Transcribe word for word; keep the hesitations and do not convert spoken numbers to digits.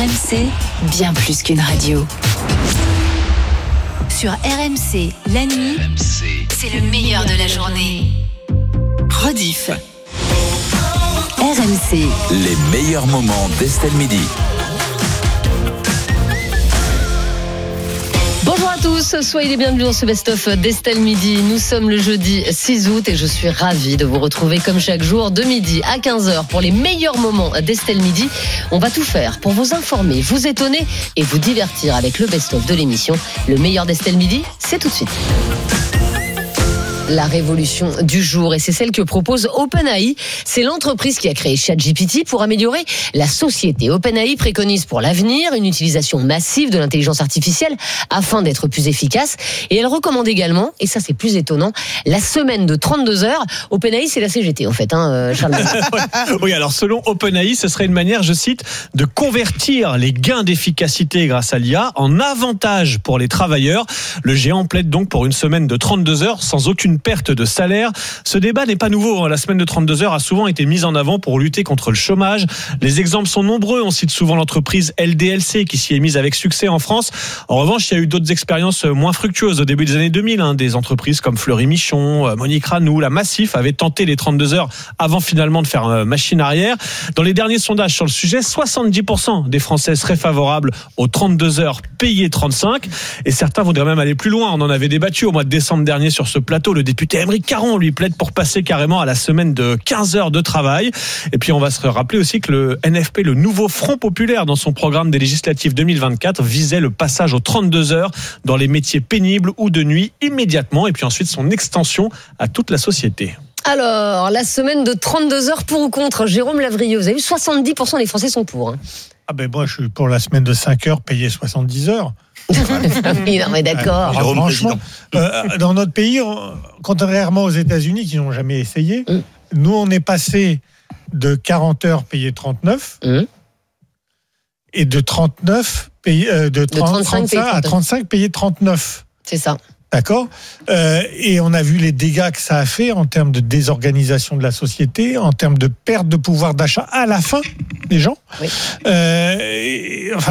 R M C, bien plus qu'une radio. Sur R M C, la nuit, R M C, c'est le meilleur de la journée. Rediff. R M C. Les meilleurs moments d'Estelle Midi. Bonjour à tous, soyez les bienvenus dans ce best-of d'Estelle Midi. Nous sommes le jeudi six août et je suis ravie de vous retrouver comme chaque jour de midi à quinze heures pour les meilleurs moments d'Estelle Midi. On va tout faire pour vous informer, vous étonner et vous divertir avec le best-of de l'émission. Le meilleur d'Estelle Midi, c'est tout de suite. La révolution du jour, et c'est celle que propose OpenAI. C'est l'entreprise qui a créé ChatGPT pour améliorer la société. OpenAI préconise pour l'avenir une utilisation massive de l'intelligence artificielle afin d'être plus efficace. Et elle recommande également, et ça c'est plus étonnant, la semaine de trente-deux heures. OpenAI, c'est la C G T en fait, hein, Charles. Oui, alors selon OpenAI, ce serait une manière, je cite, de convertir les gains d'efficacité grâce à l'I A en avantage pour les travailleurs. Le géant plaide donc pour une semaine de trente-deux heures sans aucune perte de salaire. Ce débat n'est pas nouveau. La semaine de trente-deux heures a souvent été mise en avant pour lutter contre le chômage. Les exemples sont nombreux. On cite souvent l'entreprise L D L C qui s'y est mise avec succès en France. En revanche, il y a eu d'autres expériences moins fructueuses au début des années deux mille. Hein. Des entreprises comme Fleury-Michon, Monique Ranoux, la Massif avaient tenté les trente-deux heures avant finalement de faire machine arrière. Dans les derniers sondages sur le sujet, soixante-dix pour cent des Français seraient favorables aux trente-deux heures payées trente-cinq. Et certains voudraient même aller plus loin. On en avait débattu au mois de décembre dernier sur ce plateau. Le député Aymeric Caron lui plaide pour passer carrément à la semaine de quinze heures de travail. Et puis on va se rappeler aussi que le N F P, le nouveau Front Populaire, dans son programme des législatives deux mille vingt-quatre, visait le passage aux trente-deux heures dans les métiers pénibles ou de nuit immédiatement. Et puis ensuite son extension à toute la société. Alors, la semaine de trente-deux heures pour ou contre, Jérôme Lavrieux, vous avez vu, soixante-dix pour cent des Français sont pour. Hein. Ah ben moi je suis pour la semaine de cinq heures payée soixante-dix heures. Oui, non, mais d'accord. Alors, franchement, euh, dans notre pays, on, contrairement aux États-Unis qui n'ont jamais essayé, mmh. nous on est passé de quarante heures payées trente-neuf mmh. et de trente-neuf payé, euh, de, trente, de trente-cinq à trente-cinq payées trente-neuf. C'est ça. D'accord, euh, et on a vu les dégâts que ça a fait en termes de désorganisation de la société, en termes de perte de pouvoir d'achat à la fin des gens. Oui. Euh, et, enfin,